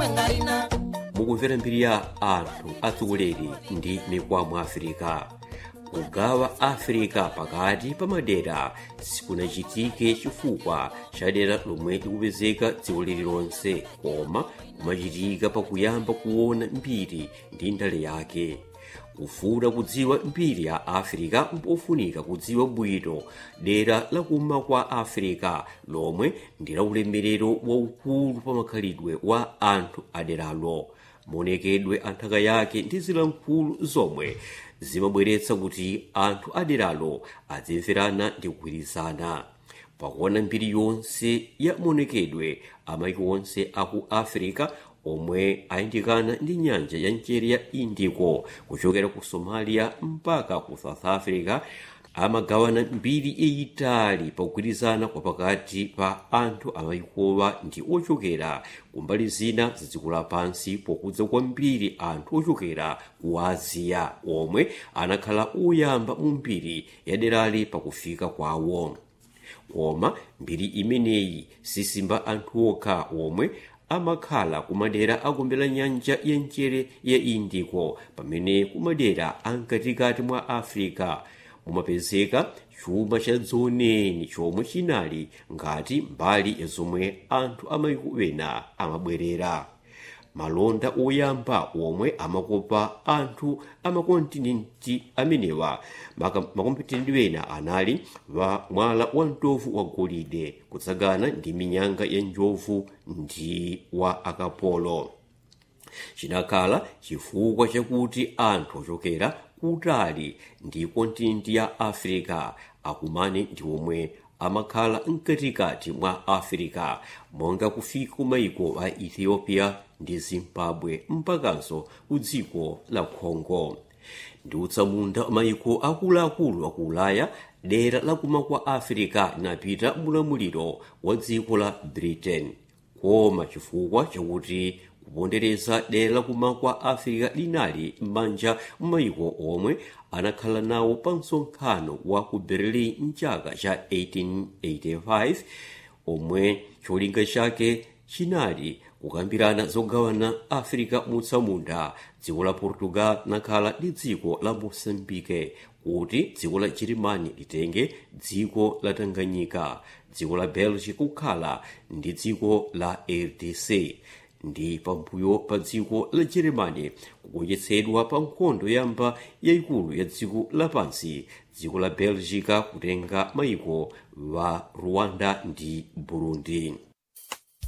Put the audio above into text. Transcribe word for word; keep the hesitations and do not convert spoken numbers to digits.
mukumvera mbiri ya anthu atsogoleri ndi mikwamo Afrika. Kugawa Afrika pakati pa madera sikunachitike chifukwa cha dera lomwe likupezeka dziko lililonse, koma kumachitika pakuyamba kuona mbiri ndi ndale yake. Kufuna kudziwa mbiri ya Afrika mpofunika kudziwa bwino dera lakumma kwa Afrika lomwe ndi la ulemerero waukulu pa makhalidwe wa anthu aderalo, maonekedwe a nthaka yake ndi zilankhulo zomwe zimabweretsa kuti anthu aderalo adzimverana ndi kugwirizana. Pakuona mbiri yonse ya maonekedwe a mayiko onse aku Afrika omwe ayindikana ndi nyanja ya mchere ya Indico kuchokera ku Somalia mpaka ku South Africa, amagawana mbiri yayitali pakugwirizana kwa pakati pa anthu amayikowa ndi ochokera kumbali zina za dziko lapansi, pokudza kwambiri anthu ochokera ku Asia omwe anakhala oyamba mu mbiri yaderali pakufika kwawo. Koma mbiri imeneyi sisimba anthu okha omwe amakhala kumadera akumbela nyanja ya mchere ya Indico, pamene kumadera ankatikati mwa Afrika mumapezeka chuma cha dzoneni chomwe chinali ngati mbali ya zomwe anthu amayiko ena amabwerera. Malonda oyamba omwe amakopa anthu amakontinenti amenewa makontinenti ena anali wa mwala wa ntovu wa golide kutsagana ndi minyanga ya njovu ndi wa akapolo. Chinakhala chifukwa chakuti anthu ochokera kutali ndi kontinenti ya Afrika akumane ndi omwe amakhala mkatikati mwa Afrika, monga kufika ku mayiko a Ethiopia ndi Zimbabwe mpakanso ku dziko la Congo. Ndi utsamunda mayiko akuluakulu aku Ulaya, dera lakuma kwa Afrika linapita mulamuliro wa dziko la Britain. Koma chifukwa chakuti kupondereza dera lakuma kwa Afrika linali m'manja mayiko omwe anakhala nawo pa msonkhano wa ku Berlin mchaka cha eighteen eighty-five, omwe cholinga chake chinali kukambirana zogawana Afrika mutsamunda. Dziko la Portugal nakhala ndi dziko la Mozambique, kuti dziko la Jeremani litenge dziko la Tanganyika, dziko la Belgium kukhala ndi dziko la R D C, ndi pambuyo pa dziko la Jeremani kugonjetsedwa pa nkhondo yamba yayikulu ya dziko lapansi, dziko la Belgica kutenga mayiko wa Rwanda ndi Burundi.